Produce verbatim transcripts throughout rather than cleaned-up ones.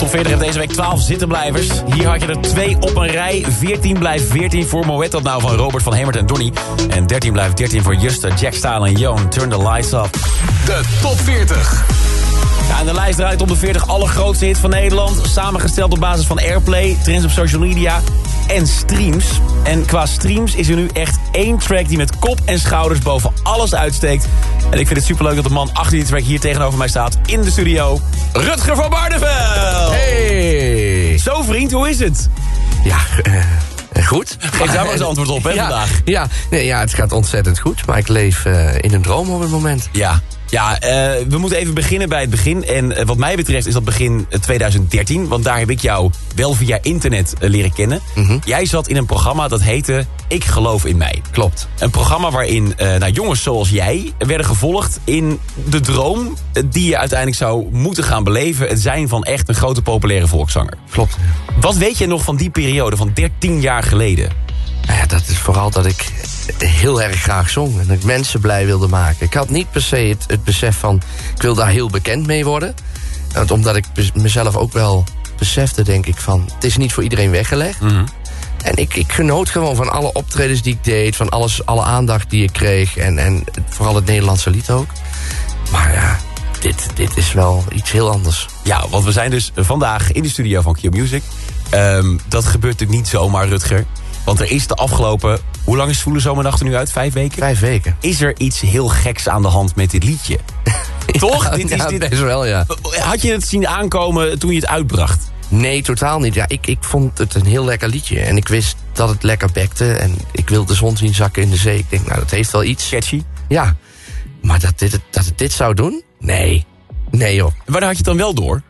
top veertig heeft deze week twaalf zittenblijvers. Hier had je er twee op een rij. veertien blijft veertien voor Moet dat nou van Robert van Hemert en Donny. En dertien blijft dertien voor Juste, Jack Style en Joan. Turn the lights up. De top veertig. Ja, en de lijst draait op de veertig allergrootste hit van Nederland. Samengesteld op basis van Airplay, trends op social media en streams. En qua streams is er nu echt één track die met kop en schouders boven alles uitsteekt. En ik vind het superleuk dat de man achter die track hier tegenover mij staat in de studio. Rutger van Barneveld! Hey! Zo vriend, hoe is het? Ja, uh, goed. Geef daar maar eens antwoord op, hè, ja, vandaag. Ja, nee, ja, het gaat ontzettend goed, maar ik leef uh, in een droom op het moment. Ja. Ja, uh, we moeten even beginnen bij het begin. En uh, wat mij betreft is dat begin twintig dertien. Want daar heb ik jou wel via internet uh, leren kennen. Mm-hmm. Jij zat in een programma dat heette Ik Geloof in Mij. Klopt. Een programma waarin uh, nou, jongens zoals jij werden gevolgd in de droom uh, die je uiteindelijk zou moeten gaan beleven. Het zijn van echt een grote populaire volkszanger. Klopt. Wat weet je nog van die periode van dertien jaar geleden? Nou ja, dat is vooral dat ik heel erg graag zong en dat ik mensen blij wilde maken. Ik had niet per se het, het besef van, ik wil daar heel bekend mee worden. Want omdat ik mezelf ook wel besefte, denk ik, van, het is niet voor iedereen weggelegd. Mm-hmm. En ik, ik genoot gewoon van alle optredens die ik deed, van alles, alle aandacht die ik kreeg en, en vooral het Nederlandse lied ook. Maar ja, dit, dit is wel iets heel anders. Ja, want we zijn dus vandaag in de studio van Q Music. Um, dat gebeurt natuurlijk niet zomaar, Rutger. Want er is de afgelopen... Hoe lang is Zwoele Zomernacht er nu uit? Vijf weken? Vijf weken. Is er iets heel geks aan de hand met dit liedje? Toch? Ja, dit is ja, dit... best wel, ja. Had je het zien aankomen toen je het uitbracht? Nee, totaal niet. Ja, ik, ik vond het een heel lekker liedje. En ik wist dat het lekker bekte. En ik wilde de zon zien zakken in de zee. Ik denk, nou, dat heeft wel iets. Catchy? Ja. Maar dat, dit, dat het dit zou doen? Nee. Nee, joh. Waar had je het dan wel door?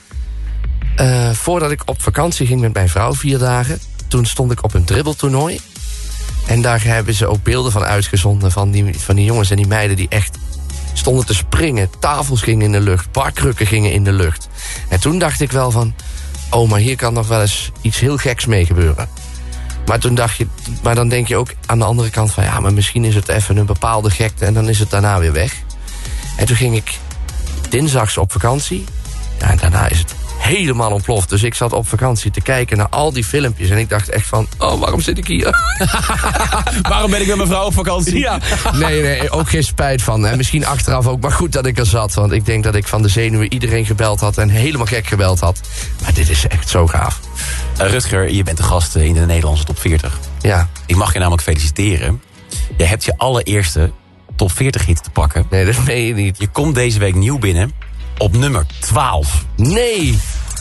Uh, voordat ik op vakantie ging met mijn vrouw, vier dagen... toen stond ik op een dribbeltoernooi. En daar hebben ze ook beelden van uitgezonden... van die, van die jongens en die meiden die echt stonden te springen. Tafels gingen in de lucht, barkrukken gingen in de lucht. En toen dacht ik wel van... oh, maar hier kan nog wel eens iets heel geks mee gebeuren. Maar toen dacht je, maar dan denk je ook aan de andere kant van... ja, maar misschien is het even een bepaalde gekte... en dan is het daarna weer weg. En toen ging ik dinsdags op vakantie. Ja, en daarna is het helemaal ontploft. Dus ik zat op vakantie te kijken naar al die filmpjes... en ik dacht echt van, oh, waarom zit ik hier? Waarom ben ik met mijn vrouw op vakantie? Ja. Nee, nee, ook geen spijt van. En misschien achteraf ook, maar goed dat ik er zat. Want ik denk dat ik van de zenuwen iedereen gebeld had... en helemaal gek gebeld had. Maar dit is echt zo gaaf. Uh, Rutger, je bent de gast in de Nederlandse top veertig. Ja. Ik mag je namelijk feliciteren. Je hebt je allereerste top veertig hit te pakken. Nee, dat meen je niet. Je komt deze week nieuw binnen op nummer twaalf. Nee!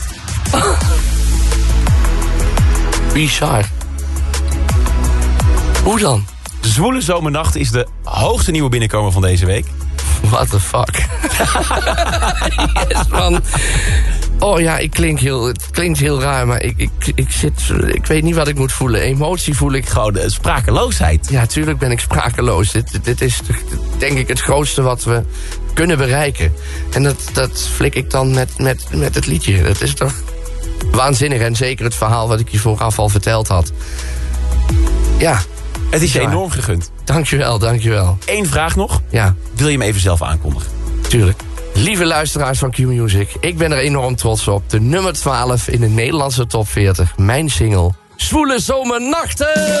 Bizar. Hoe dan? Zwoele Zomernacht is de hoogste nieuwe binnenkomer van deze week. What the fuck? Yes, man. Oh ja, ik klink heel, het klinkt heel raar, maar ik, ik, ik, zit, ik weet niet wat ik moet voelen. Emotie voel ik. Gewoon de sprakeloosheid. Ja, tuurlijk ben ik sprakeloos. Dit, dit is denk ik het grootste wat we kunnen bereiken. En dat, dat flik ik dan met, met, met het liedje. Dat is toch waanzinnig. En zeker het verhaal wat ik je vooraf al verteld had. Ja. Het is je ja. enorm gegund. Dankjewel, dankjewel. Eén vraag nog. Ja. Wil je hem even zelf aankondigen? Tuurlijk. Lieve luisteraars van Q Music, ik ben er enorm trots op. De nummer twaalf in de Nederlandse top veertig. Mijn single, Zwoele Zomernachten!